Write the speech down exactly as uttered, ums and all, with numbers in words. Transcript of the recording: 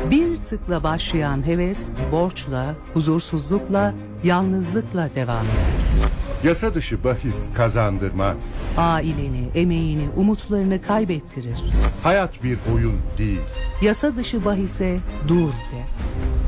Bir tıkla başlayan heves, borçla, huzursuzlukla, yalnızlıkla devam eder. Yasa dışı bahis kazandırmaz. Aileni, emeğini, umutlarını kaybettirir. Hayat bir oyun değil. Yasa dışı bahise dur de.